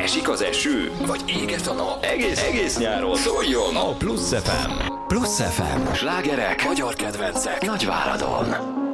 Esik az eső, vagy éget a nap. Egész nyáron szóljon a Plusz FM. Plusz FM. Slágerek, magyar kedvencek Nagyváradon.